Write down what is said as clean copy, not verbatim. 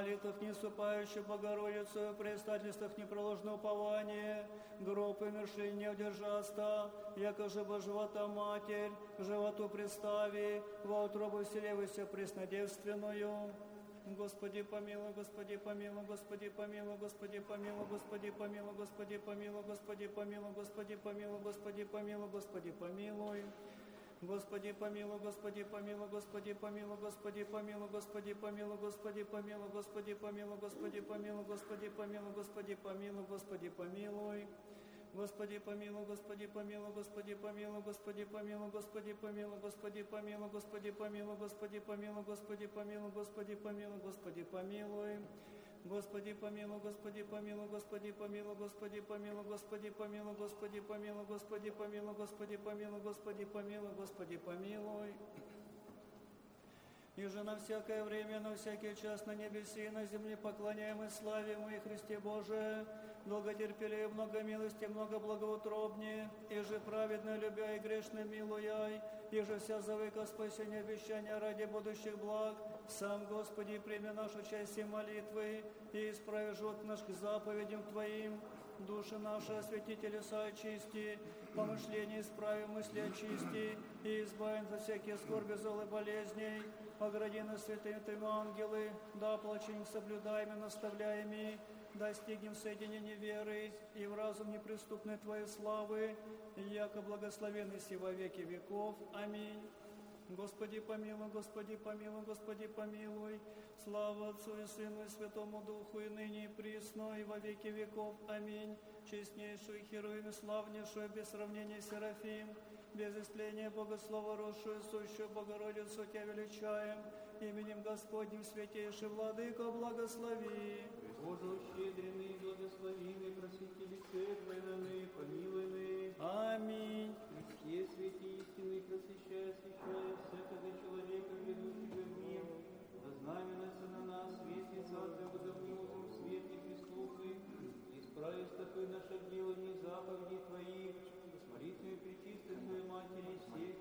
молитвах не ступающих Богородицу, предстательствах непроложно упование, гроб и мерши не удержаста, яко же бы живота Матерь, к животу представи, во утробу вселевайся преснодевственную. Господи помилуй, Господи помилуй, Господи помилуй, Господи помилуй, Господи помилуй, Господи помилуй, Господи помилуй, Господи помилуй, Господи помилуй, Господи помилуй. Господи помилуй, Господи помилуй, Господи помилуй, Господи помилуй, Господи помилуй, Господи помилуй, Господи помилуй, Господи помилуй, Господи помилуй, Господи помилуй, Господи помилуй. Господи помилуй, Господи помилуй, Господи помилуй, Господи помилуй, Господи помилуй, Господи помилуй, Господи помилуй, Господи помилуй, Господи помилуй, Господи помилуй, Господи помилуй. Господи помилуй, Господи помилуй, Господи помилуй, Господи помилуй, Господи помилуй, Господи помилуй, Господи помилуй, Господи помилуй, Господи помилуй, Господи помилуй. И же на всякое время, на всякий час на небесе и на земле поклоняем и славим и Христе Боже, долготерпеливее, много милости, много благоутробнее, и же праведно любя и грешно милуяй, и же вся завыка спасения обещания ради будущих благ, сам Господи, прими нашу часть и молитвы, и исправи живот наш к заповедям Твоим, души наши освети, телеса очисти, помышления исправи, мысли очисти, и избавим за всякие скорби, зол и болезней, огради нас святыми Твоими ангелы, да оплачем соблюдаемыми, наставляемыми, достигнем соединения веры и в разум неприступной Твоей славы, яко благословенный си во веки веков. Аминь. Господи помилуй, Господи помилуй, Господи помилуй. Слава Отцу и Сыну и Святому Духу, и ныне и присно, и во веки веков. Аминь. Честнейшую Херувим и славнейшую, без сравнения Серафим, без истления Богослова, росшую, сущую Богородицу Тебя величаем, именем Господним святейший Владыко, благослови. Боже, щедренный, благословенный, просветилице Твоей, помилуй. Аминь. Христе, святи истины, просвещай, освящай всякого человека, ведущего в мир, да знаменится на нас, светится от Богомиловым, свете Христовы, исправи стопы наших деланий, заповедей Твоих, с молитвой пречистой Твоей Матери, всех